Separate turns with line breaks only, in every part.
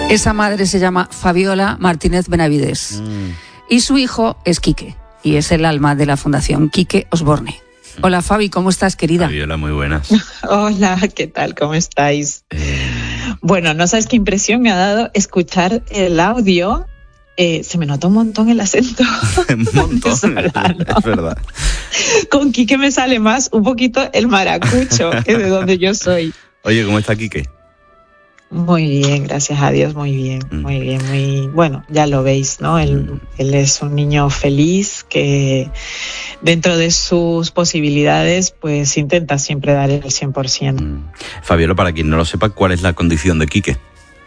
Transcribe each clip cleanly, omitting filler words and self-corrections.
Esa madre se llama Fabiola Martínez Benavides y su hijo es Quique y es el alma de la Fundación Quique Osborne. Hola Fabi, ¿cómo estás, querida?
Fabiola, muy buenas.
Hola, ¿qué tal? ¿Cómo estáis? Bueno, no sabes qué impresión me ha dado escuchar el audio. Se me nota un montón el acento.
Un montón, es verdad.
Con Quique me sale más un poquito el maracucho, que es de donde yo soy.
Oye, ¿cómo está Quique?
Muy bien, gracias a Dios, muy bien, muy bien, muy bueno, ya lo veis, ¿no? Él es un niño feliz que dentro de sus posibilidades pues intenta siempre dar el 100%.
Fabiola, para quien no lo sepa, ¿cuál es la condición de Quique?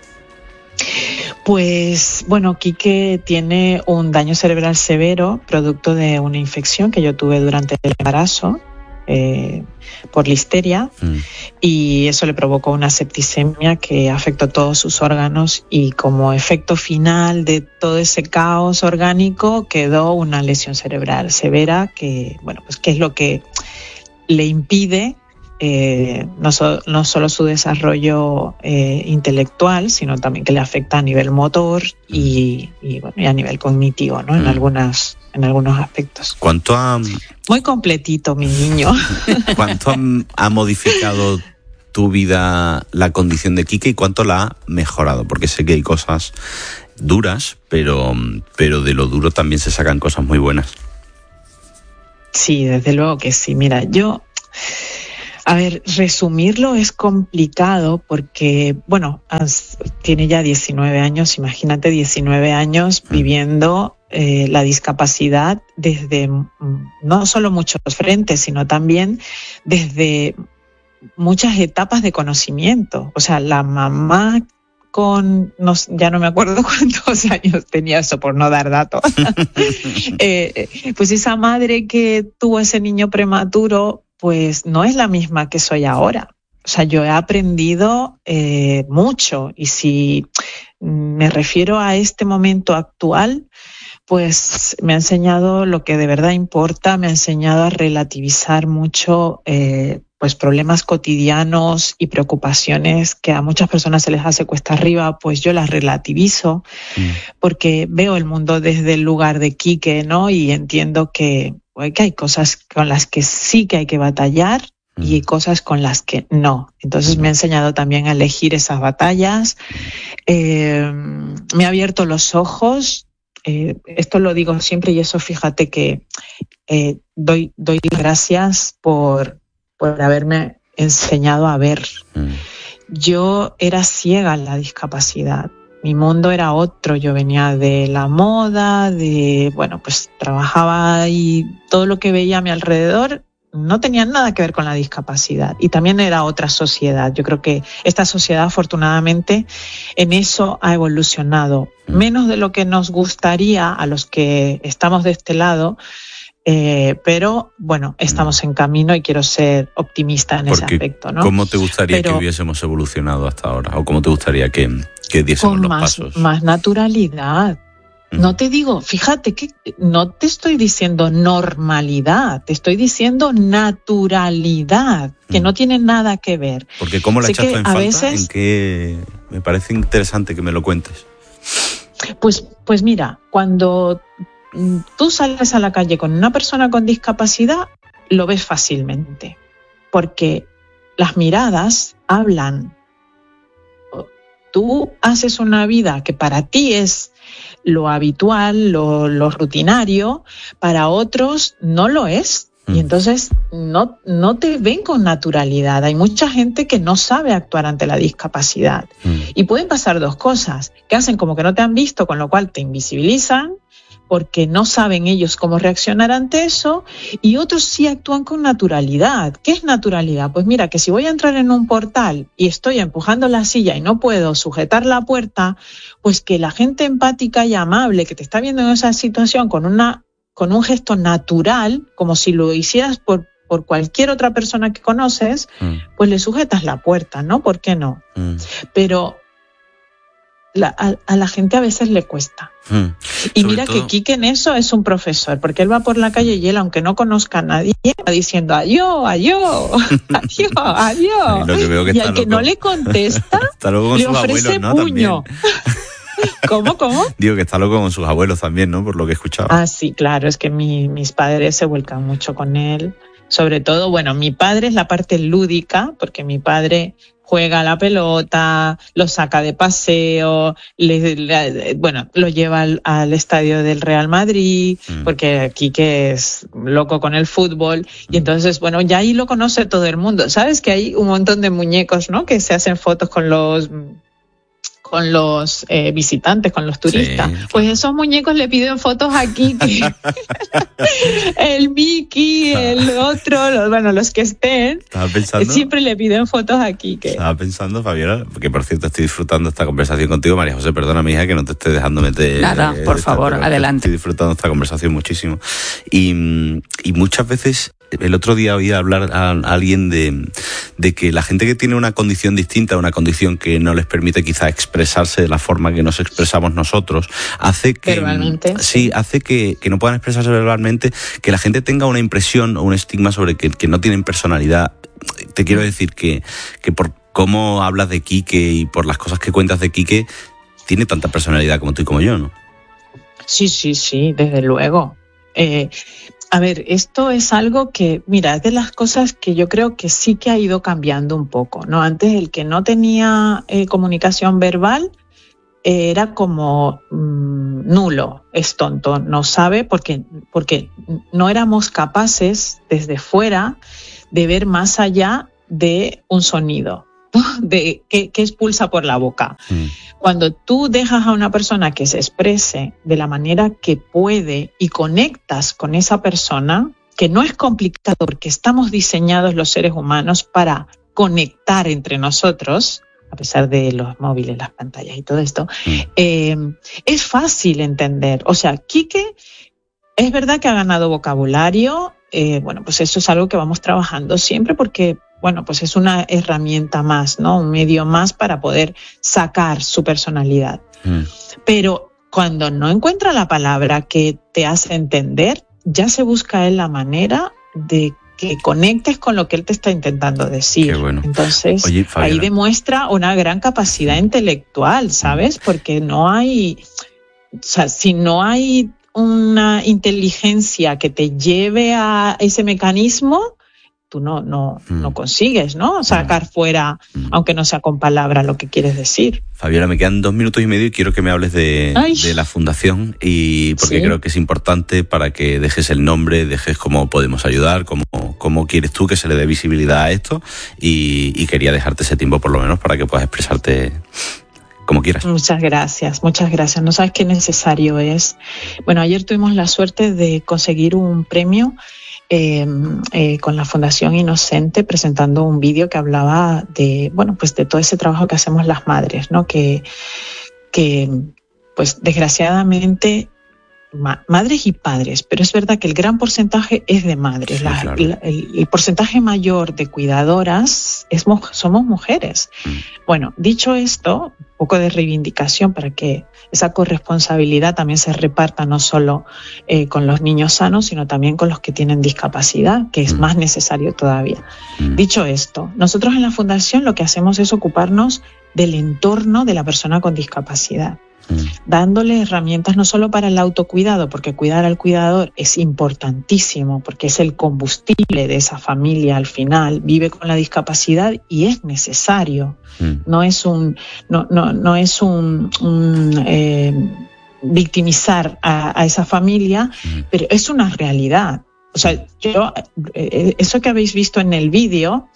Pues bueno, Quique tiene un daño cerebral severo producto de una infección que yo tuve durante el embarazo por listeria y eso le provocó una septicemia que afectó todos sus órganos y como efecto final de todo ese caos orgánico quedó una lesión cerebral severa que, bueno, pues que es lo que le impide no solo su desarrollo intelectual, sino también que le afecta a nivel motor y a nivel cognitivo, ¿no? En algunos aspectos.
¿Cuánto ha...
Muy completito, mi niño.
¿Cuánto ha modificado tu vida la condición de Quique y cuánto la ha mejorado? Porque sé que hay cosas duras, pero de lo duro también se sacan cosas muy buenas.
Sí, desde luego que sí. Mira, a ver, resumirlo es complicado porque, bueno, tiene ya 19 años, imagínate 19 años viviendo la discapacidad desde no solo muchos frentes, sino también desde muchas etapas de conocimiento. O sea, la mamá ya no me acuerdo cuántos años tenía, eso por no dar datos, pues esa madre que tuvo ese niño prematuro, pues no es la misma que soy ahora. O sea, yo he aprendido mucho y si me refiero a este momento actual, pues me ha enseñado lo que de verdad importa, me ha enseñado a relativizar mucho pues problemas cotidianos y preocupaciones que a muchas personas se les hace cuesta arriba, pues yo las relativizo porque veo el mundo desde el lugar de Quique, ¿no? Y entiendo que hay cosas con las que sí que hay que batallar y hay cosas con las que no. Entonces me ha enseñado también a elegir esas batallas, me ha abierto los ojos. Esto lo digo siempre y eso fíjate que doy gracias por haberme enseñado a ver. Yo era ciega en la discapacidad. Mi mundo era otro, yo venía de la moda, pues trabajaba y todo lo que veía a mi alrededor no tenía nada que ver con la discapacidad y también era otra sociedad. Yo creo que esta sociedad afortunadamente en eso ha evolucionado, menos de lo que nos gustaría a los que estamos de este lado, pero bueno, estamos en camino y quiero ser optimista en ese aspecto, ¿no?
¿Cómo te gustaría que hubiésemos evolucionado hasta ahora? ¿O cómo te gustaría que diésemos los pasos?
Con más naturalidad. No te digo, fíjate que no te estoy diciendo normalidad, te estoy diciendo naturalidad, que no tiene nada que ver.
Porque ¿cómo la echas en falta? ¿En qué? Me parece interesante que me lo cuentes.
Pues mira, cuando tú sales a la calle con una persona con discapacidad, lo ves fácilmente, porque las miradas hablan. Tú haces una vida que para ti es lo habitual, lo rutinario, para otros no lo es. Y entonces no te ven con naturalidad. Hay mucha gente que no sabe actuar ante la discapacidad. Y pueden pasar dos cosas, que hacen como que no te han visto, con lo cual te invisibilizan, porque no saben ellos cómo reaccionar ante eso, y otros sí actúan con naturalidad. ¿Qué es naturalidad? Pues mira, que si voy a entrar en un portal y estoy empujando la silla y no puedo sujetar la puerta, pues que la gente empática y amable que te está viendo en esa situación con un gesto natural, como si lo hicieras por cualquier otra persona que conoces, pues le sujetas la puerta, ¿no? ¿Por qué no? Pero a la gente a veces le cuesta. Y mira que Quique en eso es un profesor, porque él va por la calle y él, aunque no conozca a nadie, va diciendo adiós, adiós, adiós, adiós. Y al que no le contesta, le ofrece abuelos, ¿no? Puño. ¿Cómo?
Digo que está loco con sus abuelos también, ¿no? Por lo que he escuchado.
Ah, sí, claro, es que mis padres se vuelcan mucho con él. Sobre todo, bueno, mi padre es la parte lúdica, porque mi padre juega a la pelota, lo saca de paseo, lo lleva al estadio del Real Madrid, porque aquí que es loco con el fútbol, y entonces, bueno, ya ahí lo conoce todo el mundo. ¿Sabes que hay un montón de muñecos, ¿no? Que se hacen fotos con los visitantes, con los turistas. Sí, pues esos muñecos le piden fotos a Quique. El Mickey, el otro, los que estén.
Estaba pensando,
siempre le piden fotos a Quique.
Estaba pensando, Fabiola, porque por cierto estoy disfrutando esta conversación contigo, María José, perdona mi hija que no te esté dejando meter.
Nada, por favor, adelante.
Estoy disfrutando esta conversación muchísimo. Y muchas veces, el otro día oí hablar a alguien de que la gente que tiene una condición distinta, una condición que no les permite quizá expresarse de la forma que nos expresamos nosotros, hace que
verbalmente,
sí, hace que no puedan expresarse verbalmente, que la gente tenga una impresión o un estigma sobre que no tienen personalidad. Te quiero decir que por cómo hablas de Quique y por las cosas que cuentas de Quique, tiene tanta personalidad como tú y como yo, ¿no?
Sí, desde luego. A ver, esto es algo que, mira, es de las cosas que yo creo que sí que ha ido cambiando un poco, ¿no? Antes el que no tenía comunicación verbal era como nulo, es tonto, no sabe, porque no éramos capaces desde fuera de ver más allá de un sonido, de que expulsa por la boca. Cuando tú dejas a una persona que se exprese de la manera que puede y conectas con esa persona, que no es complicado porque estamos diseñados los seres humanos para conectar entre nosotros, a pesar de los móviles, las pantallas y todo esto, es fácil entender. O sea, Quique es verdad que ha ganado vocabulario, pues eso es algo que vamos trabajando siempre porque pues es una herramienta más, ¿no? Un medio más para poder sacar su personalidad. Pero cuando no encuentra la palabra que te hace entender, ya se busca él la manera de que conectes con lo que él te está intentando decir.
Qué bueno.
Entonces,
oye, Fabiola,
ahí demuestra una gran capacidad intelectual, ¿sabes? Porque no hay, si no hay una inteligencia que te lleve a ese mecanismo, tú no consigues, ¿no? Sacar fuera, aunque no sea con palabras, lo que quieres decir.
Fabiola, me quedan 2 minutos y medio y quiero que me hables de la fundación, y porque creo que es importante para que dejes el nombre, dejes cómo podemos ayudar, cómo quieres tú que se le dé visibilidad a esto, y quería dejarte ese tiempo por lo menos para que puedas expresarte como quieras.
Muchas gracias. No sabes qué necesario es. Bueno, ayer tuvimos la suerte de conseguir un premio con la Fundación Inocente, presentando un vídeo que hablaba de todo ese trabajo que hacemos las madres, ¿no? Que pues desgraciadamente madres y padres, pero es verdad que el gran porcentaje es de madres. Sí, claro. El porcentaje mayor de cuidadoras somos mujeres. Bueno, dicho esto, un poco de reivindicación para que esa corresponsabilidad también se reparta no solo con los niños sanos, sino también con los que tienen discapacidad, que es más necesario todavía. Dicho esto, nosotros en la Fundación lo que hacemos es ocuparnos del entorno de la persona con discapacidad, dándole herramientas no solo para el autocuidado, porque cuidar al cuidador es importantísimo, porque es el combustible de esa familia al final, vive con la discapacidad y es necesario. No es un victimizar a esa familia, pero es una realidad. O sea, eso que habéis visto en el vídeo,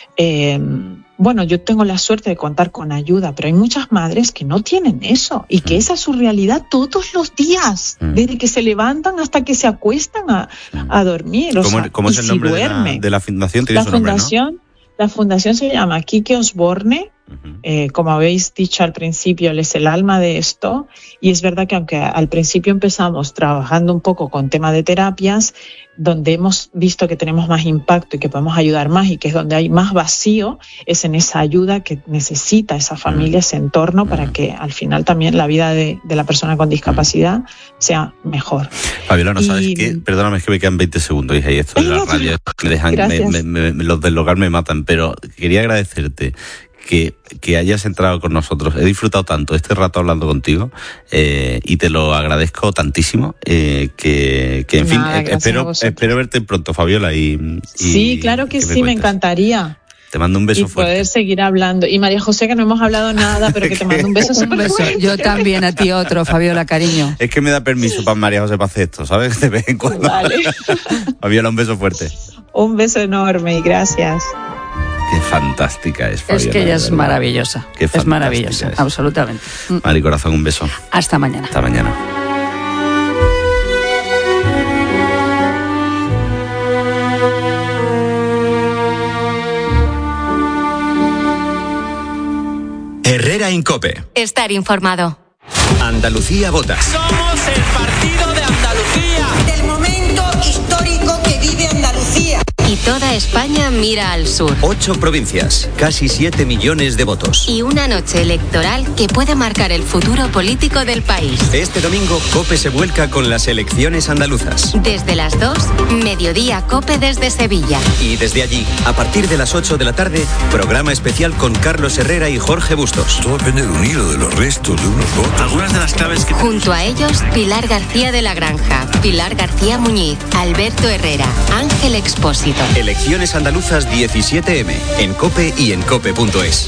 yo tengo la suerte de contar con ayuda, pero hay muchas madres que no tienen eso y que esa es su realidad todos los días, desde que se levantan hasta que se acuestan a dormir.
¿Cómo es el nombre de la fundación?
La fundación se llama Quique Osborne Como habéis dicho al principio, él es el alma de esto, y es verdad que aunque al principio empezamos trabajando un poco con tema de terapias, donde hemos visto que tenemos más impacto y que podemos ayudar más y que es donde hay más vacío, es en esa ayuda que necesita esa familia, ese entorno, para que al final también la vida de la persona con discapacidad sea mejor.
Fabiola, no sabes qué, perdóname, es que me quedan 20 segundos, hija, y esto de la radio me dejan, los del hogar me matan, pero quería agradecerte que hayas entrado con nosotros. He disfrutado tanto este rato hablando contigo, y te lo agradezco tantísimo, que en fin, espero verte pronto, Fabiola.
Sí, claro que sí, me encantaría.
Te mando un beso fuerte.
Y poder seguir hablando. Y María José, que no hemos hablado nada, pero que te mando un beso súper fuerte.
Yo también, a ti otro, Fabiola, cariño.
Es que me da permiso para María José para hacer esto, ¿sabes? De vez en cuando.
Vale.
Fabiola, un beso fuerte.
Un beso enorme y gracias.
Qué fantástica es, Fabiola.
Es que ella es maravillosa. Es maravillosa, absolutamente.
Mari Corazón, un beso.
Hasta mañana.
Hasta mañana.
Herrera en COPE.
Estar informado.
Andalucía vota.
Somos el partido de Andalucía.
Del momento histórico que vive Andalucía.
Y toda España mira al sur.
8 provincias, casi 7 millones de votos.
Y una noche electoral que puede marcar el futuro político del país.
Este domingo, COPE se vuelca con las elecciones andaluzas.
Desde las 2, mediodía COPE desde Sevilla.
Y desde allí, a partir de las 8 de la tarde, programa especial con Carlos Herrera y Jorge Bustos.
Todo depende de un hilo, de los restos, de unos votos.
Algunas de las claves que...
Junto a ellos, Pilar García de la Granja, Pilar García Muñiz, Alberto Herrera, Ángel Expósito.
Elecciones andaluzas 17M, en COPE y en COPE.es.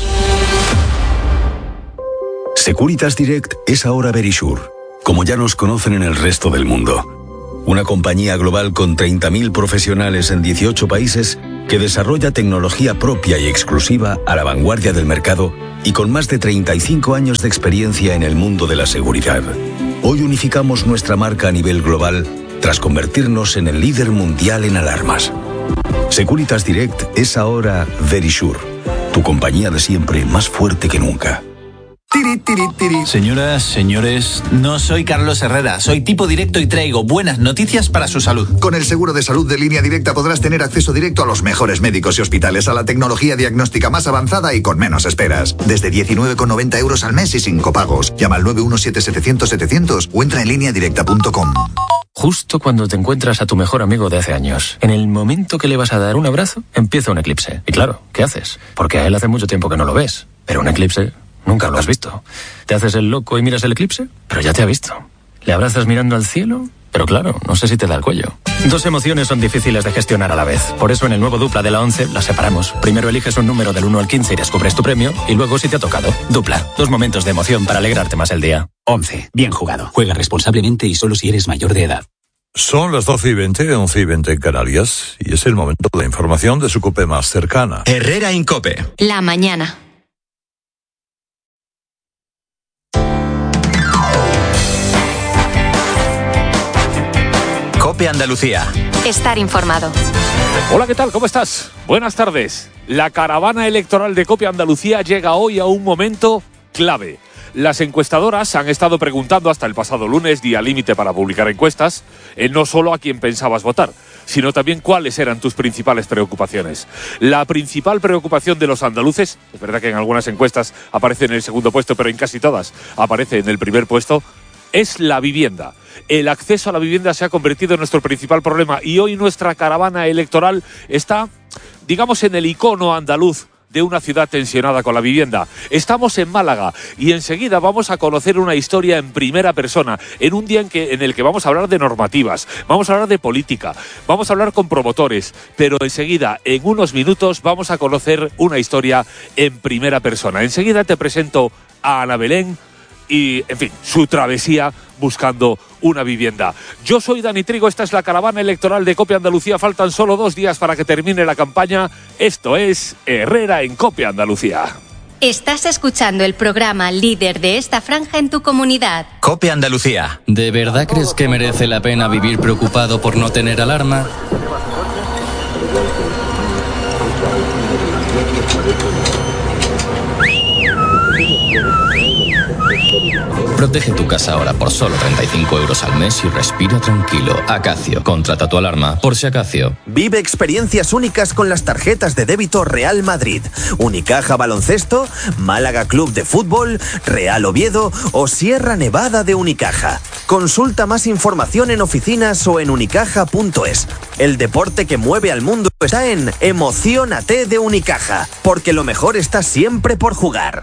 Securitas Direct es ahora Verisure, como ya nos conocen en el resto del mundo. Una compañía global con 30.000 profesionales en 18 países que desarrolla tecnología propia y exclusiva a la vanguardia del mercado y con más de 35 años de experiencia en el mundo de la seguridad. Hoy unificamos nuestra marca a nivel global tras convertirnos en el líder mundial en alarmas. Securitas Direct es ahora Verisure, tu compañía de siempre más fuerte que nunca.
Señoras, señores, no soy Carlos Herrera, soy tipo directo y traigo buenas noticias para su salud.
Con el seguro de salud de Línea Directa podrás tener acceso directo a los mejores médicos y hospitales, a la tecnología diagnóstica más avanzada y con menos esperas. Desde 19,90 € al mes y sin copagos. Llama al 917-700-700 o entra en lineadirecta.com.
Justo cuando te encuentras a tu mejor amigo de hace años, en el momento que le vas a dar un abrazo, empieza un eclipse. Y claro, ¿qué haces? Porque a él hace mucho tiempo que no lo ves. Pero un eclipse nunca lo has visto. ¿Te haces el loco y miras el eclipse? Pero ya te ha visto. ¿Le abrazas mirando al cielo? Pero claro, no sé si te da el cuello. Dos emociones son difíciles de gestionar a la vez. Por eso en el nuevo Dupla de la 11 las separamos. Primero eliges un número del 1 al 15 y descubres tu premio. Y luego si te ha tocado. Dupla. 2 momentos de emoción para alegrarte más el día.
11. Bien jugado. Juega responsablemente y solo si eres mayor de edad.
Son las 12:20, 11:20 en Canarias, y es el momento de la información de su COPE más cercana.
Herrera en COPE.
La mañana.
COPE Andalucía.
Estar informado.
Hola, ¿qué tal? ¿Cómo estás? Buenas tardes. La caravana electoral de COPE Andalucía llega hoy a un momento clave. Las encuestadoras han estado preguntando hasta el pasado lunes, día límite para publicar encuestas, no solo a quién pensabas votar, sino también cuáles eran tus principales preocupaciones. La principal preocupación de los andaluces, es verdad que en algunas encuestas aparece en el segundo puesto, pero en casi todas aparece en el primer puesto, es la vivienda. El acceso a la vivienda se ha convertido en nuestro principal problema y hoy nuestra caravana electoral está, digamos, en el icono andaluz de una ciudad tensionada con la vivienda. Estamos en Málaga y enseguida vamos a conocer una historia en primera persona, en un día en el que vamos a hablar de normativas, vamos a hablar de política, vamos a hablar con promotores, pero enseguida, en unos minutos, vamos a conocer una historia en primera persona. Enseguida te presento a Ana Belén y, en fin, su travesía buscando una vivienda. Yo soy Dani Trigo, esta es la caravana electoral de COPE Andalucía. Faltan solo 2 días para que termine la campaña. Esto es Herrera en COPE Andalucía.
Estás escuchando el programa líder de esta franja en tu comunidad.
COPE Andalucía.
¿De verdad crees que merece la pena vivir preocupado por no tener alarma? Protege tu casa ahora por solo 35 euros al mes y respira tranquilo. Acacio, contrata tu alarma por si Acacio.
Vive experiencias únicas con las tarjetas de débito Real Madrid, Unicaja Baloncesto, Málaga Club de Fútbol, Real Oviedo o Sierra Nevada de Unicaja. Consulta más información en oficinas o en unicaja.es. El deporte que mueve al mundo está en Emociónate de Unicaja, porque lo mejor está siempre por jugar.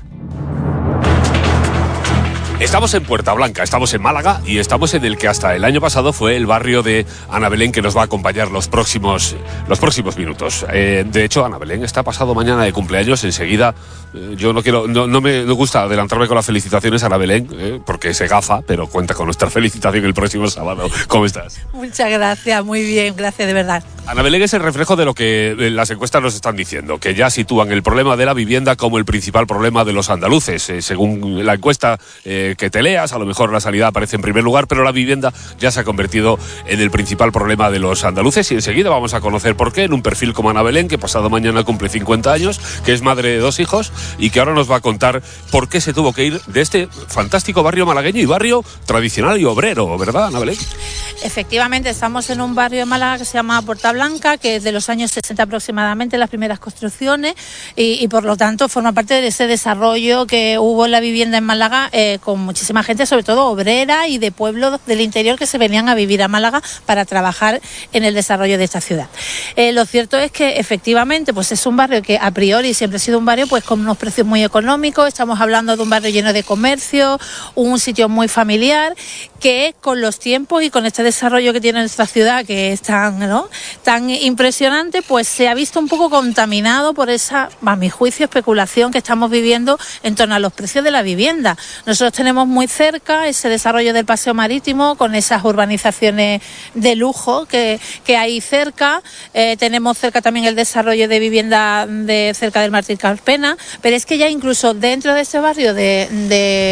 Estamos en Puerta Blanca, estamos en Málaga y estamos en el que hasta el año pasado fue el barrio de Ana Belén, que nos va a acompañar los próximos minutos. De hecho, Ana Belén está pasado mañana de cumpleaños. Enseguida, yo no me gusta adelantarme con las felicitaciones a Ana Belén, porque se gafa, pero cuenta con nuestra felicitación el próximo sábado. ¿Cómo estás?
Muchas gracias, muy bien, gracias de verdad.
Ana Belén es el reflejo de lo que las encuestas nos están diciendo, que ya sitúan el problema de la vivienda como el principal problema de los andaluces. Según la encuesta que te leas, a lo mejor la sanidad aparece en primer lugar, pero la vivienda ya se ha convertido en el principal problema de los andaluces, y enseguida vamos a conocer por qué en un perfil como Ana Belén, que pasado mañana cumple 50 años, que es madre de 2 hijos y que ahora nos va a contar por qué se tuvo que ir de este fantástico barrio malagueño y barrio tradicional y obrero, ¿verdad, Ana Belén?
Efectivamente, estamos en un barrio de Málaga que se llama Puerta Blanca, que es de los años 60 aproximadamente, las primeras construcciones, y por lo tanto forma parte de ese desarrollo que hubo en la vivienda en Málaga, con muchísima gente, sobre todo obrera y de pueblos del interior, que se venían a vivir a Málaga para trabajar en el desarrollo de esta ciudad. Lo cierto es que efectivamente pues es un barrio que a priori siempre ha sido un barrio pues con unos precios muy económicos. Estamos hablando de un barrio lleno de comercio, un sitio muy familiar, que con los tiempos y con este desarrollo que tiene nuestra ciudad, que es tan impresionante, pues se ha visto un poco contaminado por esa, a mi juicio, especulación que estamos viviendo en torno a los precios de la vivienda. Nosotros tenemos muy cerca ese desarrollo del paseo marítimo, con esas urbanizaciones de lujo que hay cerca. Tenemos cerca también el desarrollo de vivienda cerca del Martín Carpena, pero es que ya incluso dentro de ese barrio de